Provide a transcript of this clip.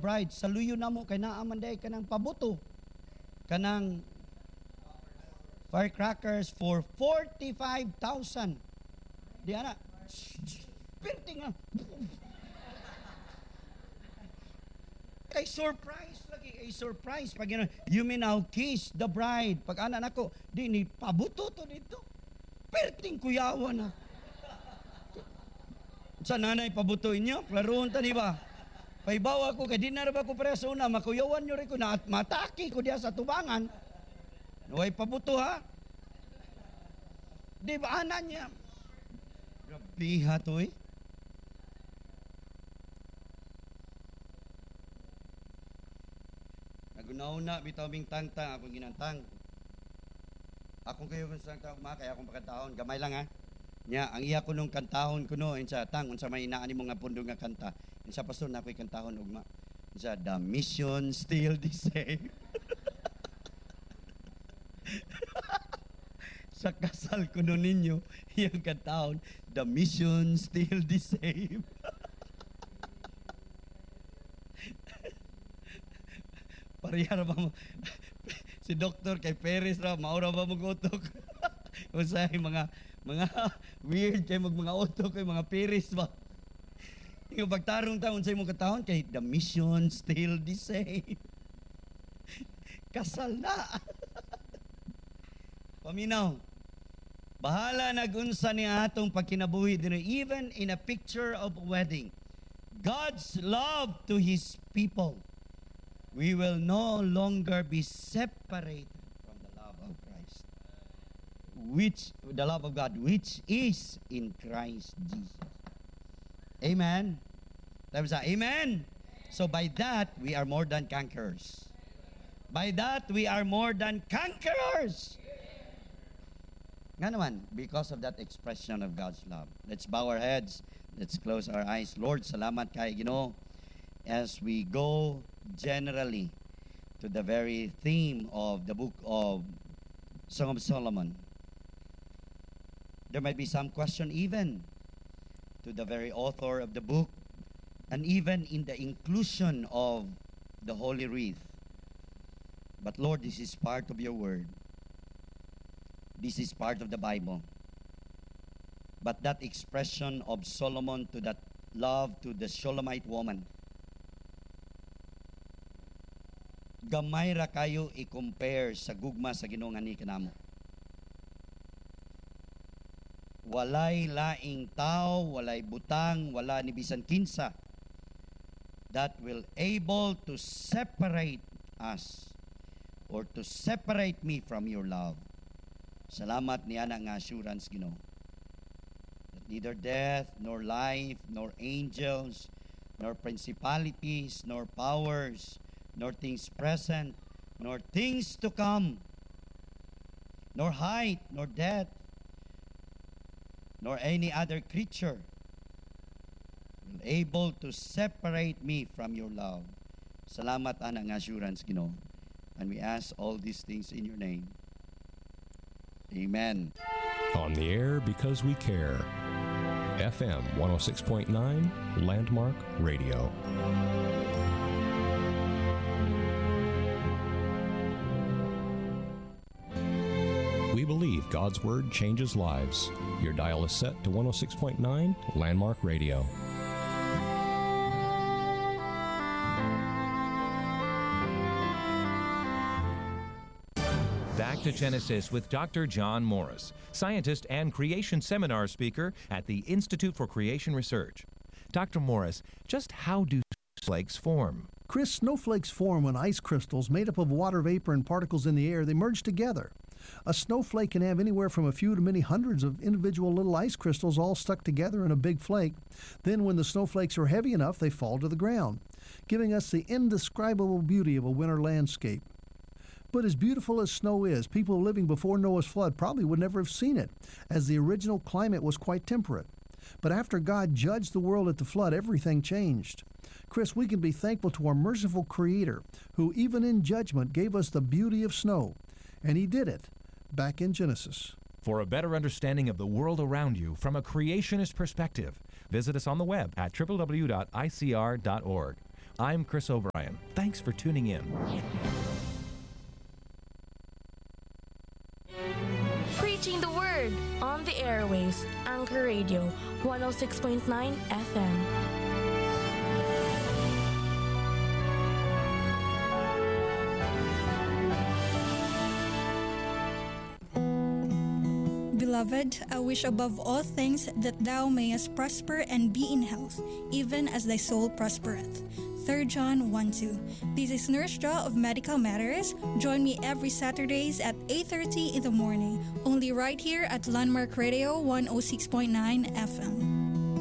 bride, saluyo na mo, kay naaman day kanang pabuto. Kanang firecrackers for 45,000. Di ana, pirting nga. Ay surprise lagi, ay surprise. Pag yun, you may now kiss the bride. Pag anak nako, di ni pabuto to dito. Pirting kuyawan na. Sa nanay pabutuin niyo, klaroon ta di ba? Paibawa ko, kay di na ba ko preso na, makuyawan nyo rin ko na at mataki ko diya sa tubangan. Huwag pabuto ha. Di ba anak niya? Grabiha to eh. Nagunaw-na, bitaw ming tang-tang, akong ginantang. Akong kayo kung saan tang, kaya akong pakantahon, gamay lang ha. Nya, ang iya ko nung kantahon ko no, sa tang, unsa may inaani mo nga pundo nga kanta. Sa pastor na ako'y kantahon, ugma. Sa the mission still the same. Sa kasal ko no ninyo, yung kantahon, the mission still the same. Parihar ba mo? Si Doktor kay Perez ra, maura ba mag-utok? Usay mga weird kay mga utok kay mga Perez ba? Yung pagtarong taon sa imong katahon kay the mission still the same. Kasal na. Paminaw. Bahala nagunsa ni atong pagkinabuhi din even in a picture of wedding. God's love to His people. We will no longer be separated from the love of Christ. The love of God, which is in Christ Jesus. Amen. That was amen. So by that, we are more than conquerors. By that, we are more than conquerors. Nga naman, because of that expression of God's love. Let's bow our heads. Let's close our eyes. Lord, salamat kay Ginoo. As we go generally to the very theme of the book of Song of Solomon, there might be some question even to the very author of the book, and even in the inclusion of the Holy Wreath. But Lord, this is part of your word. This is part of the Bible. But that expression of Solomon to that love to the Shulamite woman, gamay ra kayo i-compare sa gugma sa Ginoo nga ni kanamo. Walay laing tao, walay butang, wala ni bisan kinsa that will able to separate us or to separate me from your love. Salamat niya na nga assurance, Ginoo. That neither death, nor life, nor angels, nor principalities, nor powers, nor things present, nor things to come, nor height, nor depth, nor any other creature will able to separate me from your love. Salamat ana nga assurance, Ginoo. And we ask all these things in your name. Amen. On the air because we care. FM 106.9 Landmark Radio. We believe God's Word changes lives. Your dial is set to 106.9 Landmark Radio. Back to Genesis with Dr. John Morris, scientist and creation seminar speaker at the Institute for Creation Research. Dr. Morris, just how do snowflakes form? Chris, snowflakes form when ice crystals made up of water vapor and particles in the air, they merge together. A snowflake can have anywhere from a few to many hundreds of individual little ice crystals all stuck together in a big flake. Then when the snowflakes are heavy enough, they fall to the ground, giving us the indescribable beauty of a winter landscape. But as beautiful as snow is, people living before Noah's flood probably would never have seen it, as the original climate was quite temperate. But after God judged the world at the flood, everything changed. Chris, we can be thankful to our merciful Creator, who even in judgment gave us the beauty of snow. And He did it back in Genesis. For a better understanding of the world around you from a creationist perspective, visit us on the web at www.icr.org. I'm Chris O'Brien. Thanks for tuning in. Preaching the Word on the airwaves, Anchor Radio, 106.9 FM. Beloved, I wish above all things that thou mayest prosper and be in health, even as thy soul prospereth. 3 John 1:2. This is Nurse Jo of Medical Matters. Join me every Saturdays at 8:30 in the morning, only right here at Landmark Radio 106.9 FM.